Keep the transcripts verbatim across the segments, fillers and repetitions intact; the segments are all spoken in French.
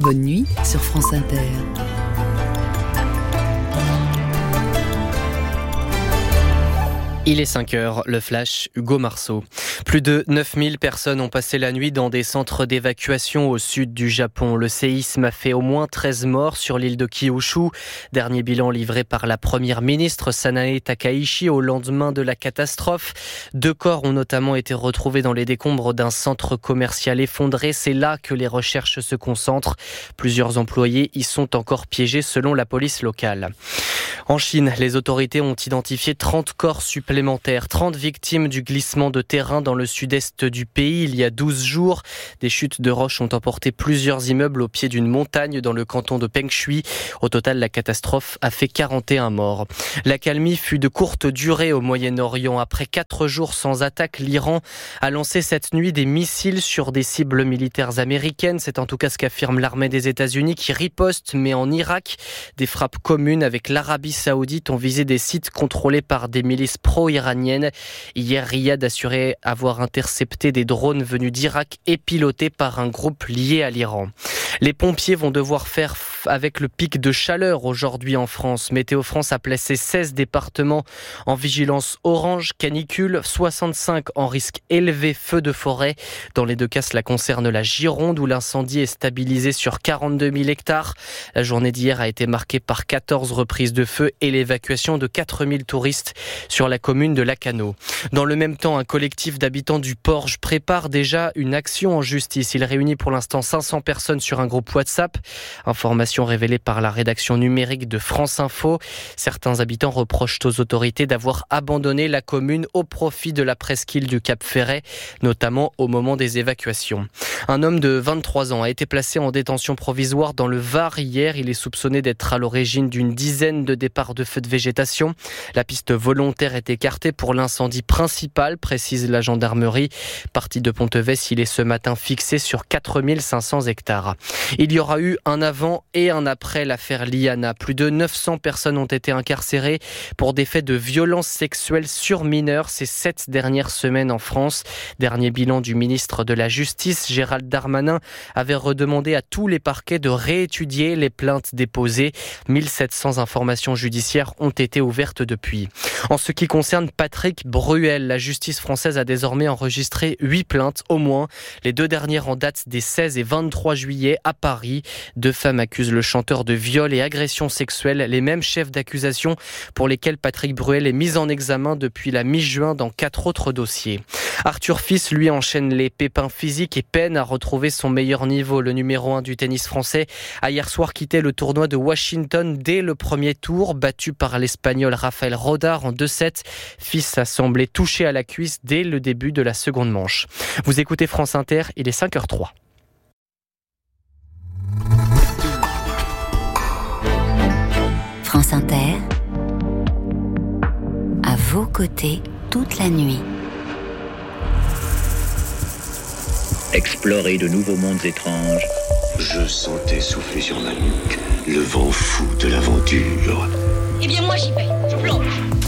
Bonne nuit sur France Inter. Il est cinq heures, le flash, Hugo Marceau. Plus de neuf mille personnes ont passé la nuit dans des centres d'évacuation au sud du Japon. Le séisme a fait au moins treize morts sur l'île de Kyushu. Dernier bilan livré par la première ministre Sanae Takaichi au lendemain de la catastrophe. Deux corps ont notamment été retrouvés dans les décombres d'un centre commercial effondré. C'est là que les recherches se concentrent. Plusieurs employés y sont encore piégés selon la police locale. En Chine, les autorités ont identifié trente corps supplémentaires, trente victimes du glissement de terrain dans le sud-est du pays il y a douze jours. Des chutes de roches ont emporté plusieurs immeubles au pied d'une montagne dans le canton de Pengshui. Au total, la catastrophe a fait quarante et un morts. L'accalmie fut de courte durée au Moyen-Orient. Après quatre jours sans attaque, l'Iran a lancé cette nuit des missiles sur des cibles militaires américaines. C'est en tout cas ce qu'affirme l'armée des États-Unis qui riposte, mais en Irak, des frappes communes avec l'Arabie Saoudite ont visé des sites contrôlés par des milices pro-iraniennes. Hier, Riyad assurait avoir intercepté des drones venus d'Irak et pilotés par un groupe lié à l'Iran. Les pompiers vont devoir faire avec le pic de chaleur aujourd'hui en France. Météo France a placé seize départements en vigilance orange, canicule, soixante-cinq en risque élevé feu de forêt. Dans les deux cas, cela concerne la Gironde où l'incendie est stabilisé sur quarante-deux mille hectares. La journée d'hier a été marquée par quatorze reprises de feu et l'évacuation de quatre mille touristes sur la commune de Lacanau. Dans le même temps, un collectif d'habitants du Porge prépare déjà une action en justice. Il réunit pour l'instant cinq cents personnes sur un groupe WhatsApp. Information révélée par la rédaction numérique de France Info. Certains habitants reprochent aux autorités d'avoir abandonné la commune au profit de la presqu'île du Cap Ferret, notamment au moment des évacuations. Un homme de vingt-trois ans a été placé en détention provisoire dans le Var hier. Il est soupçonné d'être à l'origine d'une dizaine de départs de feux de végétation. La piste volontaire est écartée pour l'incendie principal, précise la gendarmerie. Parti de Pontevès, il est ce matin fixé sur quatre mille cinq cents hectares. Il y aura eu un avant et un après l'affaire Liana. Plus de neuf cents personnes ont été incarcérées pour des faits de violences sexuelles sur mineurs ces sept dernières semaines en France. Dernier bilan du ministre de la Justice, Gérald Darmanin, avait redemandé à tous les parquets de réétudier les plaintes déposées. mille sept cents informations judiciaires ont été ouvertes depuis. En ce qui concerne Patrick Bruel, la justice française a désormais enregistré huit plaintes au moins. Les deux dernières en date des seize et vingt-trois juillet à Paris. Deux femmes accusent le chanteur de viol et agression sexuelle, les mêmes chefs d'accusation pour lesquels Patrick Bruel est mis en examen depuis la mi-juin dans quatre autres dossiers. Arthur Fils, lui, enchaîne les pépins physiques et peine à retrouver son meilleur niveau. Le numéro un du tennis français a hier soir quitté le tournoi de Washington dès le premier tour, battu par l'Espagnol Rafael Rodar en deux sept. Fils a semblé touché à la cuisse dès le début de la seconde manche. Vous écoutez France Inter, il est cinq heures trois. France Inter, à vos côtés toute la nuit. Explorer de nouveaux mondes étranges. Je sentais souffler sur ma nuque le vent fou de l'aventure. Eh bien moi j'y vais, je plonge.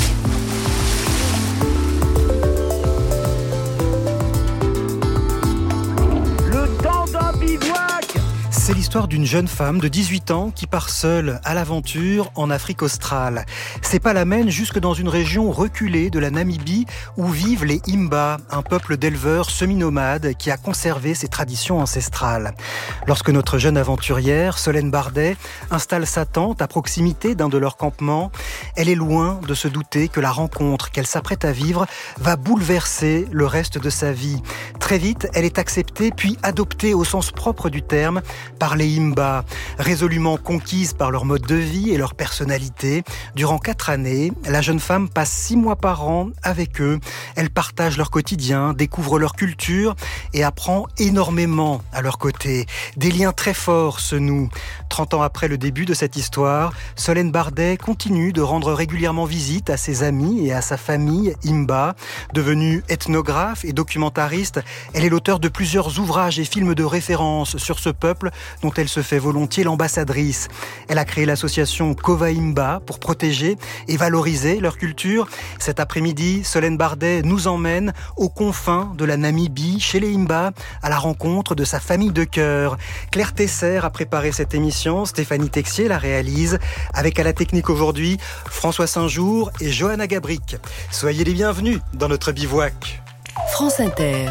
Le temps d'un bivouac. C'est l'histoire d'une jeune femme de dix-huit ans qui part seule à l'aventure en Afrique australe. Ses pas l'amènent jusque dans une région reculée de la Namibie où vivent les Imba, un peuple d'éleveurs semi-nomades qui a conservé ses traditions ancestrales. Lorsque notre jeune aventurière, Solène Bardet, installe sa tente à proximité d'un de leurs campements, elle est loin de se douter que la rencontre qu'elle s'apprête à vivre va bouleverser le reste de sa vie. Très vite, elle est acceptée puis adoptée au sens propre du terme par les Imba, résolument conquises par leur mode de vie et leur personnalité. Durant quatre années, la jeune femme passe six mois par an avec eux. Elle partage leur quotidien, découvre leur culture et apprend énormément à leur côté. Des liens très forts se nouent. Trente ans après le début de cette histoire, Solène Bardet continue de rendre régulièrement visite à ses amis et à sa famille Imba. Devenue ethnographe et documentariste, elle est l'auteur de plusieurs ouvrages et films de référence sur ce peuple dont elle se fait volontiers l'ambassadrice. Elle a créé l'association Kova Imba pour protéger et valoriser leur culture. Cet après-midi, Solène Bardet nous emmène aux confins de la Namibie, chez les Imba, à la rencontre de sa famille de cœur. Claire Tesser a préparé cette émission, Stéphanie Texier la réalise, avec à la technique aujourd'hui François Saint-Jour et Johanna Gabric. Soyez les bienvenus dans notre bivouac. France Inter.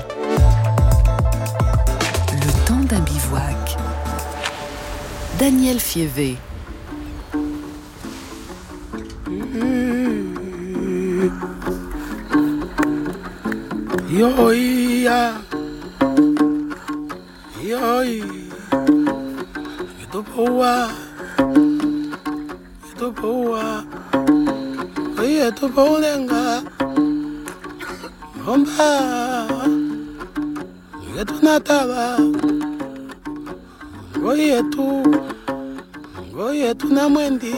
Le temps d'un bivouac. Daniel Fievé. Yo ya, yo itu bawa, itu bawa, iya itu bawa lenga, bomba, itu nataba, goye tu, goye tu namwendi,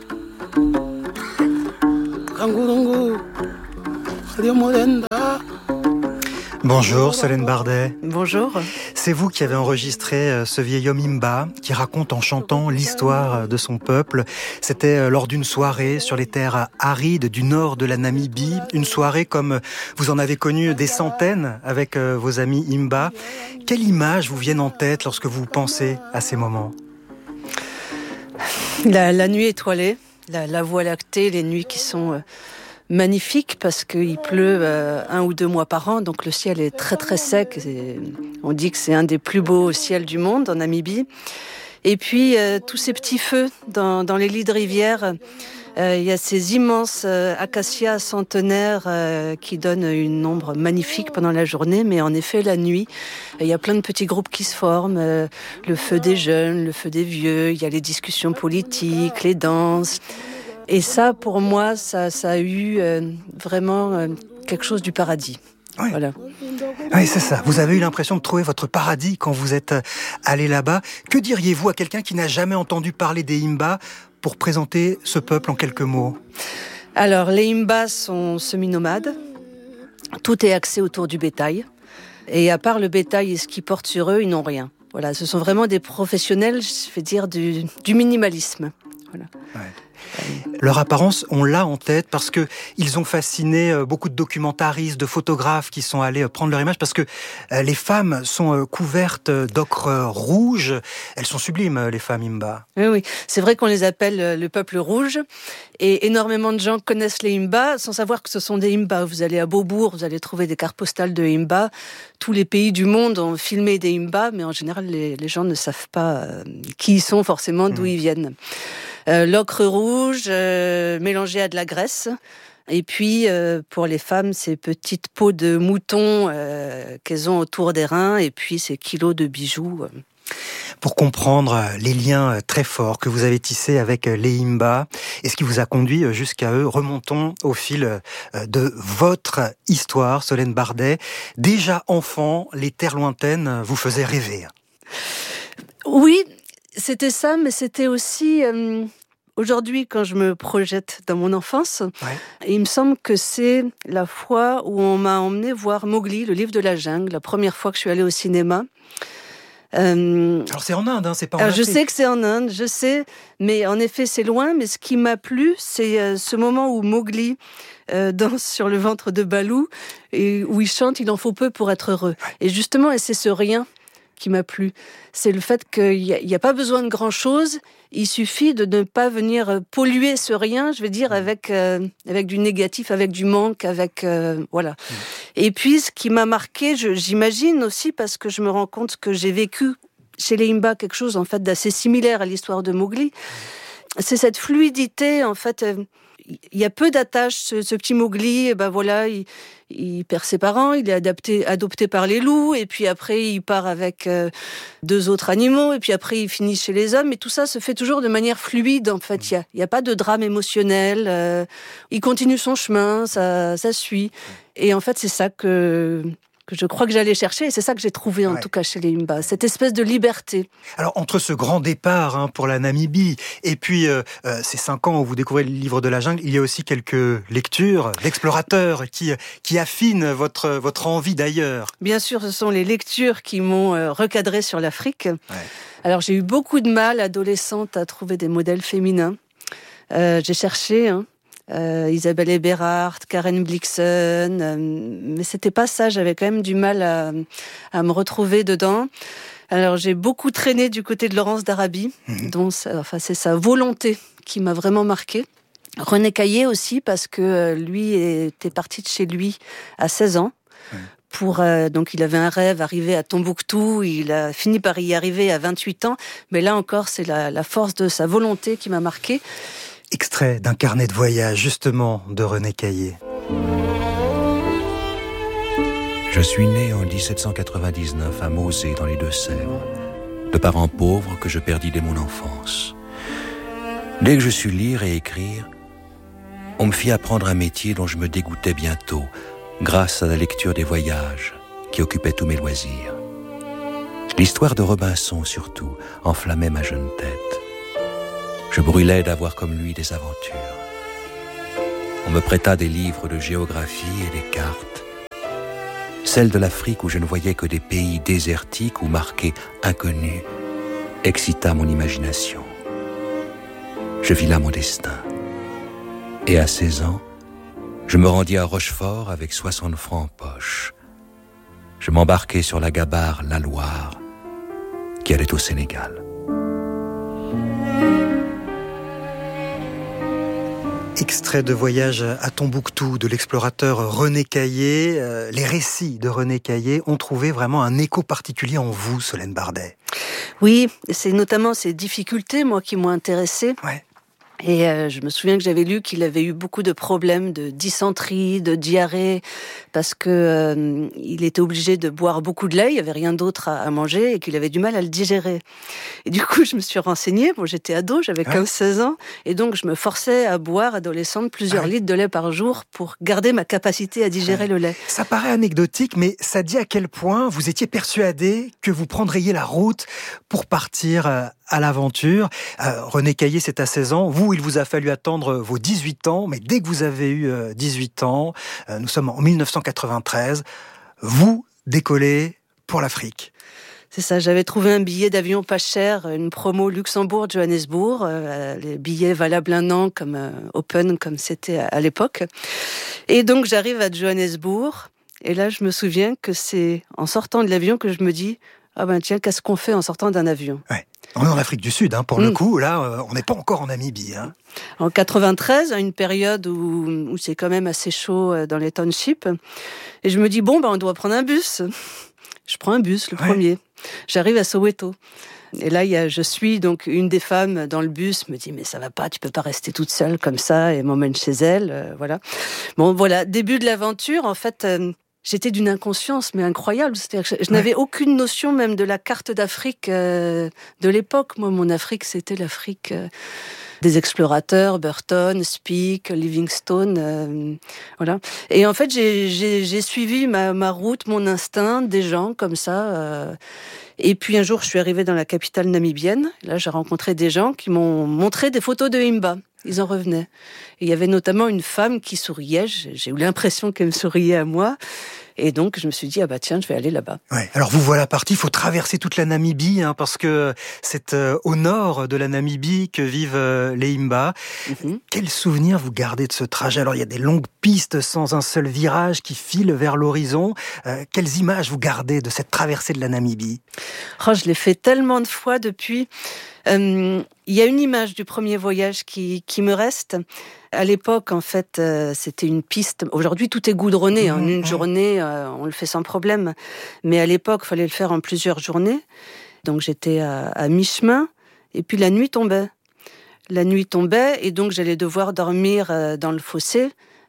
kangurungu, liomolenda. Bonjour Solène Bardet. Bonjour. C'est vous qui avez enregistré ce vieil homme Imba qui raconte en chantant l'histoire de son peuple. C'était lors d'une soirée sur les terres arides du nord de la Namibie. Une soirée comme vous en avez connu des centaines avec vos amis Imba. Quelle image vous viennent en tête lorsque vous pensez à ces moments ? La, la nuit étoilée, la, la voie lactée, les nuits qui sont... Euh... magnifique parce qu'il pleut euh, un ou deux mois par an, donc le ciel est très très sec. Et on dit que c'est un des plus beaux ciels du monde en Namibie. Et puis euh, tous ces petits feux dans, dans les lits de rivière, euh, il y a ces immenses euh, acacias centenaires euh, qui donnent une ombre magnifique pendant la journée, mais en effet la nuit, il y a plein de petits groupes qui se forment, euh, le feu des jeunes, le feu des vieux, il y a les discussions politiques, les danses. Et ça, pour moi, ça, ça a eu euh, vraiment euh, quelque chose du paradis. Oui. Voilà. Oui, c'est ça. Vous avez eu l'impression de trouver votre paradis quand vous êtes allé là-bas. Que diriez-vous à quelqu'un qui n'a jamais entendu parler des Imba pour présenter ce peuple en quelques mots ? Alors, les Imba sont semi-nomades. Tout est axé autour du bétail. Et à part le bétail et ce qu'ils portent sur eux, ils n'ont rien. Voilà, ce sont vraiment des professionnels, je vais dire, du, du minimalisme. Voilà. Ouais. Leur apparence, on l'a en tête parce que ils ont fasciné beaucoup de documentaristes, de photographes qui sont allés prendre leur image parce que les femmes sont couvertes d'ocre rouge. Elles sont sublimes, les femmes Imba. Oui, oui. C'est vrai qu'on les appelle le peuple rouge et énormément de gens connaissent les Imba sans savoir que ce sont des Imba. Vous allez à Beaubourg, vous allez trouver des cartes postales de Imba. Tous les pays du monde ont filmé des Imba, mais en général, les, les gens ne savent pas qui ils sont forcément, d'où mmh. ils viennent. Euh, l'ocre rouge euh, mélangé à de la graisse. Et puis, euh, pour les femmes, ces petites peaux de mouton euh, qu'elles ont autour des reins et puis ces kilos de bijoux. Pour comprendre les liens très forts que vous avez tissés avec les Imba et ce qui vous a conduit jusqu'à eux, remontons au fil de votre histoire, Solène Bardet. Déjà enfant, les terres lointaines vous faisaient rêver. Oui, c'était ça, mais c'était aussi... Euh, aujourd'hui, quand je me projette dans mon enfance, ouais. il me semble que c'est la fois où on m'a emmené voir Mowgli, le livre de la jungle, la première fois que je suis allée au cinéma. Euh, Alors c'est en Inde, hein, c'est pas en alors Afrique. Je sais que c'est en Inde, je sais, mais en effet c'est loin. Mais ce qui m'a plu, c'est euh, ce moment où Mowgli euh, danse sur le ventre de Balou et où il chante « Il en faut peu pour être heureux ». Ouais. Et justement, et c'est ce rien qui m'a plu. C'est le fait qu'il n'y a, a pas besoin de grand-chose, il suffit de ne pas venir polluer ce rien, je veux dire, avec, euh, avec du négatif, avec du manque, avec... Euh, voilà. Mmh. Et puis, ce qui m'a marqué, je, j'imagine aussi, parce que je me rends compte que j'ai vécu chez les Imba quelque chose, en fait, d'assez similaire à l'histoire de Mowgli, mmh. c'est cette fluidité, en fait... Euh, il y a peu d'attaches, ce, ce petit Mowgli, et ben voilà, il, il perd ses parents, il est adapté, adopté par les loups, et puis après il part avec euh, deux autres animaux, et puis après il finit chez les hommes, et tout ça se fait toujours de manière fluide, en fait, il n'y a, il y a pas de drame émotionnel, euh, il continue son chemin, ça, ça suit, et en fait c'est ça que, que je crois que j'allais chercher, et c'est ça que j'ai trouvé en ouais. tout cas chez les Himba, cette espèce de liberté. Alors entre ce grand départ hein, pour la Namibie et puis euh, euh, ces cinq ans où vous découvrez le livre de la jungle, il y a aussi quelques lectures d'explorateurs qui, qui affinent votre, votre envie d'ailleurs. Bien sûr, ce sont les lectures qui m'ont euh, recadré sur l'Afrique. Ouais. Alors j'ai eu beaucoup de mal, adolescente, à trouver des modèles féminins. Euh, j'ai cherché... Hein, Euh, Isabelle Eberhardt, Karen Blixen, euh, mais c'était pas ça, j'avais quand même du mal à, à me retrouver dedans. Alors j'ai beaucoup traîné du côté de Laurence d'Arabie, mmh. dont enfin, c'est sa volonté qui m'a vraiment marquée. René Caillé aussi, parce que euh, lui était parti de chez lui à seize ans. Mmh. Pour, euh, donc il avait un rêve, arriver à Tombouctou, il a fini par y arriver à vingt-huit ans, mais là encore c'est la, la force de sa volonté qui m'a marquée. Extrait d'un carnet de voyage, justement, de René Caillé. Je suis né en dix-sept cent quatre-vingt-dix-neuf à Mauzé, dans les Deux-Sèvres, de parents pauvres que je perdis dès mon enfance. Dès que je sus lire et écrire, on me fit apprendre un métier dont je me dégoûtais bientôt, grâce à la lecture des voyages qui occupaient tous mes loisirs. L'histoire de Robinson, surtout, enflammait ma jeune tête. Je brûlais d'avoir comme lui des aventures. On me prêta des livres de géographie et des cartes. Celle de l'Afrique où je ne voyais que des pays désertiques ou marqués inconnus excita mon imagination. Je vis là mon destin. Et à seize ans, je me rendis à Rochefort avec soixante francs en poche. Je m'embarquai sur la gabarre La Loire qui allait au Sénégal. Extrait de voyage à Tombouctou de l'explorateur René Caillé. Euh, les récits de René Caillé ont trouvé vraiment un écho particulier en vous, Solène Bardet. Oui, c'est notamment ces difficultés, moi, qui m'ont intéressée. Ouais. Et euh, je me souviens que j'avais lu qu'il avait eu beaucoup de problèmes de dysenterie, de diarrhée, parce que euh, il était obligé de boire beaucoup de lait, il n'y avait rien d'autre à, à manger, et qu'il avait du mal à le digérer. Et du coup, je me suis renseignée, bon, j'étais ado, j'avais quinze seize ans, et donc je me forçais à boire, adolescente, plusieurs ouais. litres de lait par jour pour garder ma capacité à digérer ouais. le lait. Ça paraît anecdotique, mais ça dit à quel point vous étiez persuadé que vous prendriez la route pour partir euh, à l'aventure. Euh, René Caillé, c'est à seize ans. Vous, il vous a fallu attendre vos dix-huit ans, mais dès que vous avez eu euh, dix-huit ans, euh, nous sommes en dix-neuf cent quatre-vingt-treize, vous décollez pour l'Afrique. C'est ça, j'avais trouvé un billet d'avion pas cher, une promo Luxembourg-Johannesburg, euh, les billets valables un an, comme euh, open, comme c'était à, à l'époque. Et donc j'arrive à Johannesburg, et là je me souviens que c'est en sortant de l'avion que je me dis « Ah ben tiens, qu'est-ce qu'on fait en sortant d'un avion ?» Ouais. On est en Afrique du Sud, hein, pour mmh. le coup, là, euh, on n'est pas encore en Namibie. Hein. En quatre-vingt-treize, à une période où, où c'est quand même assez chaud dans les townships, et je me dis, bon, ben, on doit prendre un bus. Je prends un bus, le ouais. premier. J'arrive à Soweto. Et là, il y a, je suis donc une des femmes dans le bus, me dit, mais ça va pas, tu peux pas rester toute seule comme ça, et m'emmène chez elle, euh, voilà. Bon, voilà, début de l'aventure, en fait... Euh, J'étais d'une inconscience, mais incroyable. C'est-à-dire que je, je ouais. n'avais aucune notion même de la carte d'Afrique euh, de l'époque. Moi, mon Afrique, c'était l'Afrique euh, des explorateurs, Burton, Speke, Livingstone, euh, voilà. Et en fait, j'ai, j'ai, j'ai suivi ma, ma route, mon instinct, des gens comme ça. Euh, et puis un jour, je suis arrivée dans la capitale namibienne. Là, j'ai rencontré des gens qui m'ont montré des photos de Himba. Ils en revenaient. Et il y avait notamment une femme qui souriait. J'ai eu l'impression qu'elle me souriait à moi. Et donc, je me suis dit, ah bah tiens, je vais aller là-bas. Ouais. Alors, vous voilà parti. Il faut traverser toute la Namibie, hein, parce que c'est euh, au nord de la Namibie que vivent euh, les Himba. Mm-hmm. Quel souvenir vous gardez de ce trajet? Alors, il y a des longues pistes sans un seul virage qui filent vers l'horizon. Euh, quelles images vous gardez de cette traversée de la Namibie? Oh, je l'ai fait tellement de fois depuis. Euh, il y a une image du premier voyage qui, qui me reste. À l'époque, en fait, euh, c'était une piste. Aujourd'hui, tout est goudronné. En mmh, une mmh. journée, euh, on le fait sans problème. Mais à l'époque, il fallait le faire en plusieurs journées. Donc, j'étais à, à mi-chemin. Et puis, la nuit tombait. La nuit tombait. Et donc, j'allais devoir dormir euh, dans le fossé.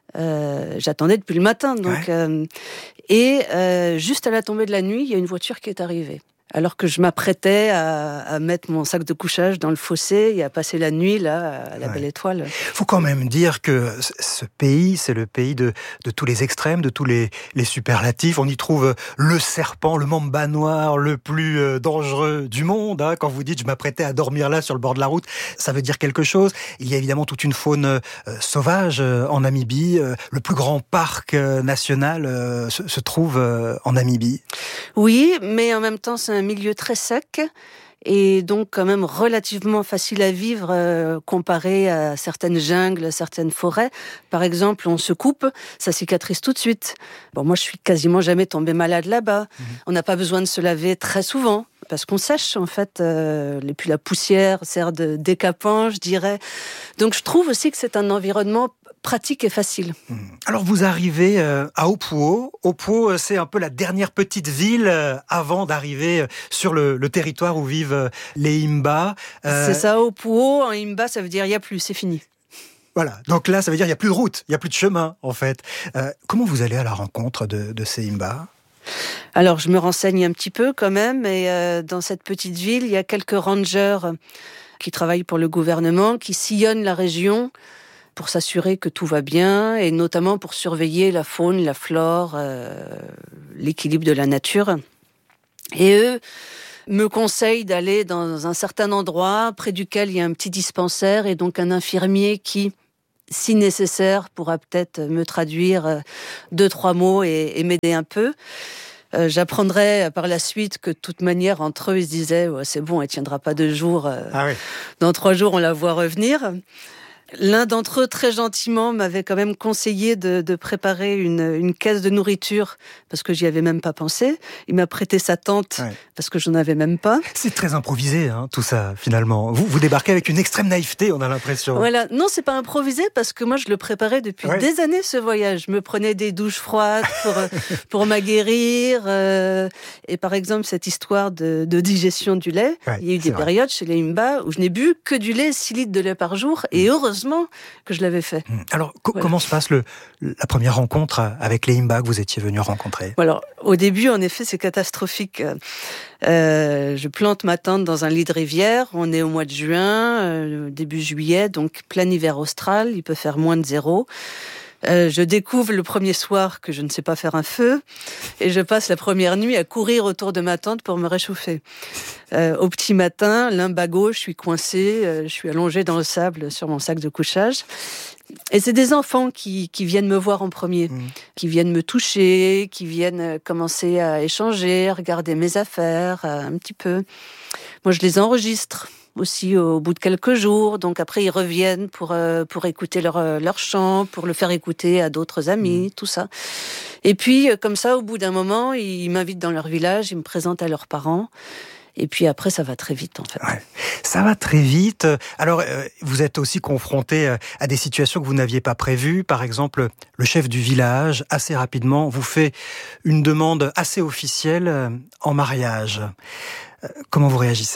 Euh, j'attendais depuis le matin. Donc, ouais. euh, et euh, juste à la tombée de la nuit, il y a une voiture qui est arrivée. alors que je m'apprêtais à, à mettre mon sac de couchage dans le fossé et à passer la nuit là à la ouais. Belle Étoile. Il faut quand même dire que ce pays, c'est le pays de, de tous les extrêmes, de tous les, les superlatifs. On y trouve le serpent, le mamba noir le plus dangereux du monde. Hein. Quand vous dites « je m'apprêtais à dormir là sur le bord de la route », ça veut dire quelque chose. Il y a évidemment toute une faune euh, sauvage euh, en Namibie. Euh, le plus grand parc euh, national euh, se, se trouve euh, en Namibie. Oui, mais en même temps, c'est un milieu très sec et donc quand même relativement facile à vivre euh, comparé à certaines jungles, certaines forêts. Par exemple, on se coupe, ça cicatrise tout de suite. Bon, moi, je suis quasiment jamais tombée malade là-bas. Mmh. On n'a pas besoin de se laver très souvent parce qu'on sèche en fait. Euh, et puis la poussière sert de décapant, je dirais. Donc je trouve aussi que c'est un environnement pratique et facile. Alors vous arrivez à Opuo. Opuo, c'est un peu la dernière petite ville avant d'arriver sur le, le territoire où vivent les Himba. Euh... C'est ça, Opuo. En Himba, ça veut dire il n'y a plus, c'est fini. Voilà, donc là, ça veut dire il n'y a plus de route, il n'y a plus de chemin, en fait. Euh, comment vous allez à la rencontre de, de ces Himba ? Alors, je me renseigne un petit peu quand même, et euh, dans cette petite ville, il y a quelques rangers qui travaillent pour le gouvernement, qui sillonnent la région pour s'assurer que tout va bien, et notamment pour surveiller la faune, la flore, euh, l'équilibre de la nature. Et eux me conseillent d'aller dans un certain endroit près duquel il y a un petit dispensaire, et donc un infirmier qui, si nécessaire, pourra peut-être me traduire deux, trois mots et, et m'aider un peu. Euh, j'apprendrai par la suite que de toute manière, entre eux, ils se disaient oh, « c'est bon, elle tiendra pas deux jours. Euh, ah oui. Dans trois jours, on la voit revenir ». L'un d'entre eux, très gentiment, m'avait quand même conseillé de, de préparer une, une caisse de nourriture, parce que j'y avais même pas pensé. Il m'a prêté sa tente, ouais. parce que j'en avais même pas. C'est très improvisé, hein, tout ça, finalement. Vous, vous débarquez avec une extrême naïveté, on a l'impression. Voilà. Non, c'est pas improvisé, parce que moi, je le préparais depuis ouais. des années, ce voyage. Je me prenais des douches froides pour, pour m'aguerrir. Euh, et par exemple, cette histoire de, de digestion du lait, ouais, il y a eu des vrai. périodes chez les Himba où je n'ai bu que du lait, six litres de lait par jour, et heureusement que je l'avais fait. Alors, co- voilà. comment se passe le, la première rencontre avec les Himba que vous étiez venu rencontrer ? Alors, au début, en effet, c'est catastrophique. Euh, je plante ma tente dans un lit de rivière. On est au mois de juin, euh, début juillet, donc plein hiver austral. Il peut faire moins de zéro. Euh, je découvre le premier soir que je ne sais pas faire un feu et je passe la première nuit à courir autour de ma tente pour me réchauffer. Euh, au petit matin, lumbago, je suis coincée, euh, je suis allongée dans le sable sur mon sac de couchage. Et c'est des enfants qui, qui viennent me voir en premier, mmh. qui viennent me toucher, qui viennent commencer à échanger, regarder mes affaires euh, un petit peu. Moi, je les enregistre aussi au bout de quelques jours. Donc après, ils reviennent pour euh, pour écouter leur leur chant, pour le faire écouter à d'autres amis, mmh. tout ça. Et puis, comme ça, au bout d'un moment, ils m'invitent dans leur village, ils me présentent à leurs parents. Et puis après, ça va très vite, en fait. Ouais, ça va très vite. Alors, euh, vous êtes aussi confronté à des situations que vous n'aviez pas prévues. Par exemple, le chef du village, assez rapidement, vous fait une demande assez officielle en mariage. Euh, comment vous réagissez ?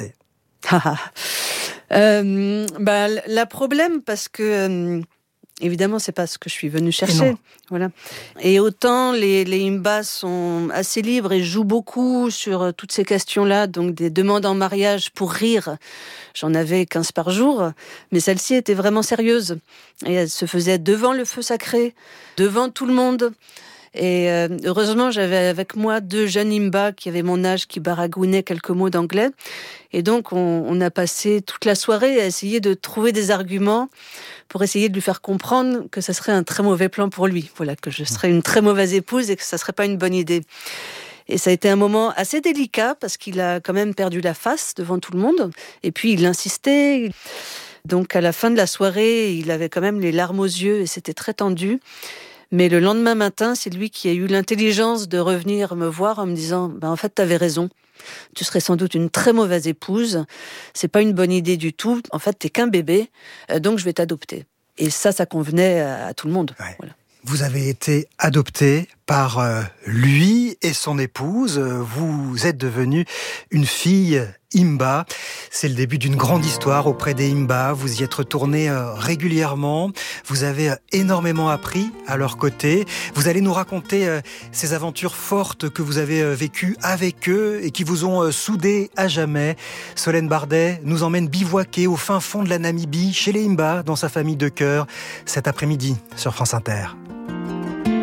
euh, bah, la problème, parce que euh, évidemment, c'est pas ce que je suis venue chercher. Et voilà. Et autant les, les Himba sont assez libres et jouent beaucoup sur toutes ces questions-là, donc des demandes en mariage pour rire. J'en avais quinze par jour, mais celle-ci était vraiment sérieuse. Et elle se faisait devant le feu sacré, devant tout le monde. Et euh, heureusement, j'avais avec moi deux jeunes Himba qui avaient mon âge, qui baragouinaient quelques mots d'anglais. Et donc, on, on a passé toute la soirée à essayer de trouver des arguments pour essayer de lui faire comprendre que ça serait un très mauvais plan pour lui. Voilà, que je serais une très mauvaise épouse et que ça serait pas une bonne idée. Et ça a été un moment assez délicat parce qu'il a quand même perdu la face devant tout le monde. Et puis, il insistait. Donc, à la fin de la soirée, il avait quand même les larmes aux yeux et c'était très tendu. Mais le lendemain matin, c'est lui qui a eu l'intelligence de revenir me voir en me disant ben, « en fait, t'avais raison. Tu serais sans doute une très mauvaise épouse. C'est pas une bonne idée du tout. En fait, t'es qu'un bébé, donc je vais t'adopter. » Et ça, ça convenait à tout le monde. Ouais. Voilà. Vous avez été adopté par euh, lui et son épouse. Vous êtes devenue une fille Himba. C'est le début d'une grande histoire auprès des Himba. Vous y êtes retourné régulièrement. Vous avez énormément appris à leur côté. Vous allez nous raconter ces aventures fortes que vous avez vécues avec eux et qui vous ont soudés à jamais. Solène Bardet nous emmène bivouaquer au fin fond de la Namibie, chez les Himba, dans sa famille de cœur, cet après-midi sur France Inter.